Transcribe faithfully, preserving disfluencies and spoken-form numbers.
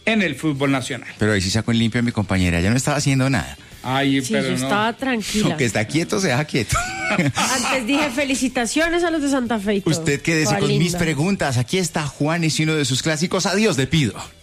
en el fútbol nacional. Pero ahí sí sacó en limpio a mi compañera, ella no estaba haciendo nada. Ay, Sí, pero yo no. estaba tranquila. Aunque está quieto, se deja quieto. Antes dije felicitaciones a los de Santa Fe y todo. Usted quédese Toda con mis linda. preguntas. Aquí está Juanes y uno de sus clásicos. Adiós, le pido.